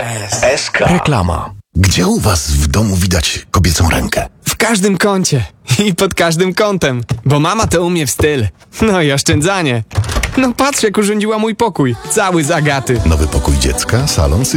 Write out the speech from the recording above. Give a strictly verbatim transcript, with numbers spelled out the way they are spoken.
S K. Reklama. Gdzie u was w domu widać kobiecą rękę? W każdym kącie i pod każdym kątem, bo mama to umie w styl. No i oszczędzanie. No patrz, jak urządziła mój pokój, cały z Agaty. Nowy pokój dziecka, salon,